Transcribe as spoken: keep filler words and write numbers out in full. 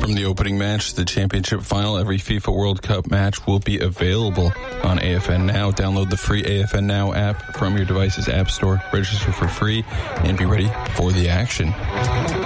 from the opening match, the championship final, every FIFA World Cup match will be available on A F N Now. Download the free A F N Now app from your device's app store. Register for free and be ready for the action.